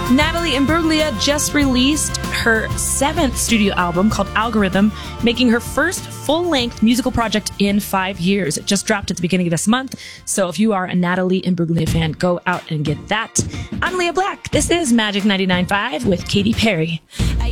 Natalie Imbruglia just released her 7th studio album called Algorithm, making her first full-length musical project in 5 years. It just dropped at the beginning of this month, so if you are a Natalie Imbruglia fan, go out and get that. I'm Leah Black. This is Magic 99.5 with Katy Perry.